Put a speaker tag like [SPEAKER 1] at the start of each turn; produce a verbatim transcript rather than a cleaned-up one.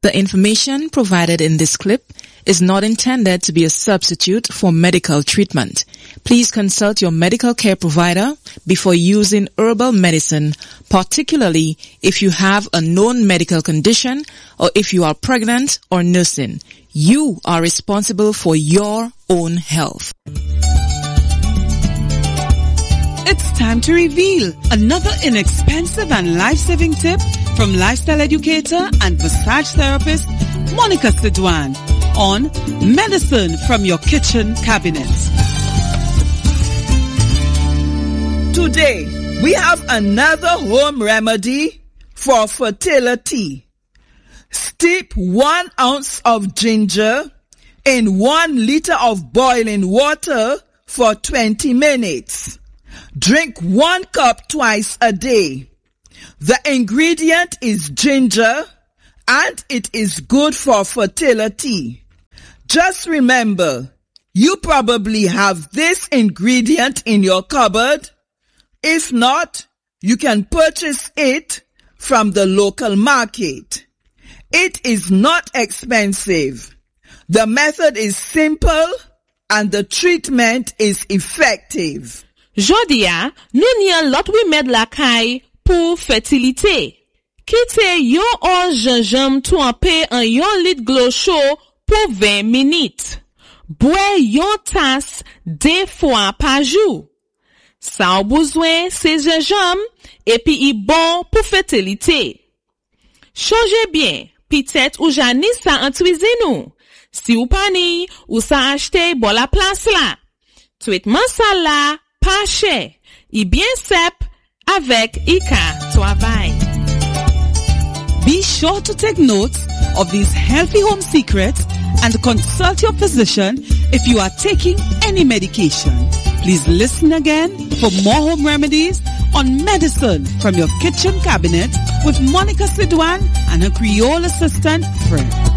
[SPEAKER 1] The information provided in this clip is not intended to be a substitute for medical treatment. Please consult your medical care provider before using herbal medicine, particularly if you have a known medical condition or if you are pregnant or nursing. You are responsible for your own health.
[SPEAKER 2] It's time to reveal another inexpensive and life-saving tip from lifestyle educator and massage therapist Monica Sidwan on Medicine from Your Kitchen Cabinet. Today, we have another home remedy for fertility. Steep one ounce of ginger in one liter of boiling water for twenty minutes. Drink one cup twice a day. The ingredient is ginger and it is good for fertility. Just remember, you probably have this ingredient in your cupboard. If not, you can purchase it from the local market. It is not expensive. The method is simple and the treatment is effective.
[SPEAKER 3] Jodia, nou ni an lot remèd la kay pou fertilité. Kite yon or gingembre trempé en yon lit glo chaud pou vingt minutes. Bois yon tasse deux fois par jour. Sa ou besoin se gingembre et puis y bon pour fertilité. Changez bien, peut-être ou jani sa en cuisine ou. Si ou pani, ou sa achete bon la place la. Traitement sa la, pas cher, et bien sep avec Ika travail.
[SPEAKER 2] Be sure to take notes of these healthy home secrets and consult your physician if you are taking any medication. Please listen again for more home remedies on Medicine from Your Kitchen Cabinet with Monica Sidwan and her Creole assistant, Fred.